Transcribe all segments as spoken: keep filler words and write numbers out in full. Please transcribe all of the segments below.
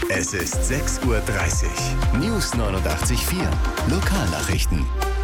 Es ist sechs Uhr dreißig. News neunundachtzig Komma vier. Lokalnachrichten.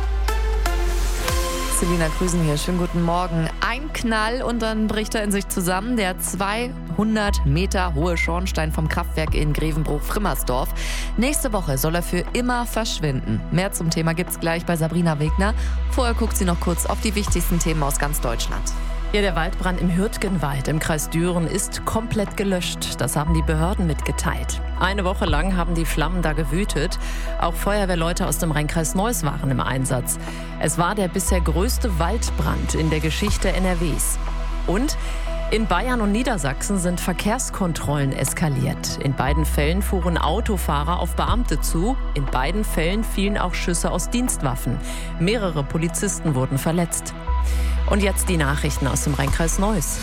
Selina Krüsen hier, schönen guten Morgen. Ein Knall und dann bricht er in sich zusammen. Der zweihundert Meter hohe Schornstein vom Kraftwerk in Grevenbruch-Frimmersdorf. Nächste Woche soll er für immer verschwinden. Mehr zum Thema gibt's gleich bei Sabrina Wegner. Vorher guckt sie noch kurz auf die wichtigsten Themen aus ganz Deutschland. Ja, der Waldbrand im Hürtgenwald im Kreis Düren ist komplett gelöscht. Das haben die Behörden mitgeteilt. Eine Woche lang haben die Flammen da gewütet. Auch Feuerwehrleute aus dem Rheinkreis Neuss waren im Einsatz. Es war der bisher größte Waldbrand in der Geschichte N R Ws. Und in Bayern und Niedersachsen sind Verkehrskontrollen eskaliert. In beiden Fällen fuhren Autofahrer auf Beamte zu. In beiden Fällen fielen auch Schüsse aus Dienstwaffen. Mehrere Polizisten wurden verletzt. Und jetzt die Nachrichten aus dem Rheinkreis Neuss.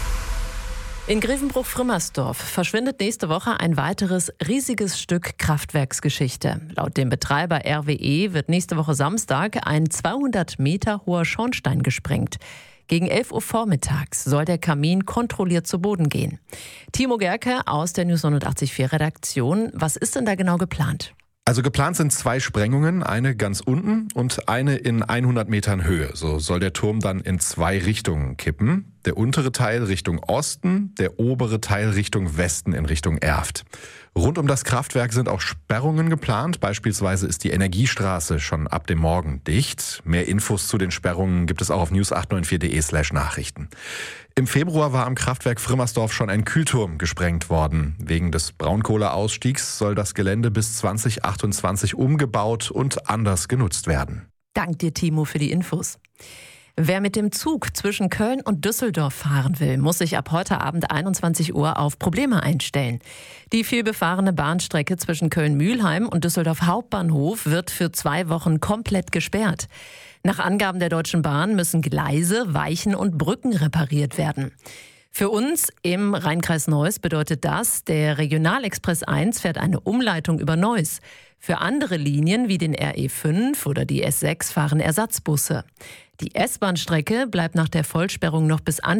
In Grevenbruch-Frimmersdorf verschwindet nächste Woche ein weiteres riesiges Stück Kraftwerksgeschichte. Laut dem Betreiber R W E wird nächste Woche Samstag ein zweihundert Meter hoher Schornstein gesprengt. Gegen elf Uhr vormittags soll der Kamin kontrolliert zu Boden gehen. Timo Gerke aus der News neunundachtzig Komma vier Redaktion. Was ist denn da genau geplant? Also geplant sind zwei Sprengungen, eine ganz unten und eine in hundert Metern Höhe. So soll der Turm dann in zwei Richtungen kippen. Der untere Teil Richtung Osten, der obere Teil Richtung Westen in Richtung Erft. Rund um das Kraftwerk sind auch Sperrungen geplant. Beispielsweise ist die Energiestraße schon ab dem Morgen dicht. Mehr Infos zu den Sperrungen gibt es auch auf news acht neun vier punkt de slash Nachrichten. Im Februar war am Kraftwerk Frimmersdorf schon ein Kühlturm gesprengt worden. Wegen des Braunkohleausstiegs soll das Gelände bis zwanzig achtundzwanzig umgebaut und anders genutzt werden. Dank dir, Timo, für die Infos. Wer mit dem Zug zwischen Köln und Düsseldorf fahren will, muss sich ab heute Abend einundzwanzig Uhr auf Probleme einstellen. Die vielbefahrene Bahnstrecke zwischen Köln-Mülheim und Düsseldorf Hauptbahnhof wird für zwei Wochen komplett gesperrt. Nach Angaben der Deutschen Bahn müssen Gleise, Weichen und Brücken repariert werden. Für uns im Rheinkreis Neuss bedeutet das, der Regionalexpress eins fährt eine Umleitung über Neuss. Für andere Linien wie den R E fünf oder die S sechs fahren Ersatzbusse. Die S-Bahn-Strecke bleibt nach der Vollsperrung noch bis Anfang